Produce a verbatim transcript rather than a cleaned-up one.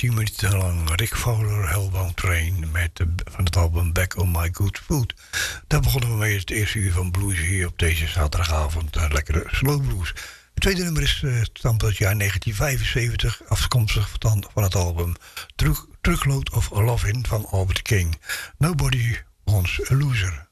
tien minuten lang Rick Fowler, Hellbound Train, met de, van het album Back on My Good Food. Daar begonnen we mee het eerste uur van blues hier op deze zaterdagavond. Een lekkere slow blues. Het tweede nummer is uh, stamt uit het jaar negentien vijfenzeventig, afkomstig van, van het album Truck, Truckload of Lovin' van Albert King. Nobody Wants a Loser.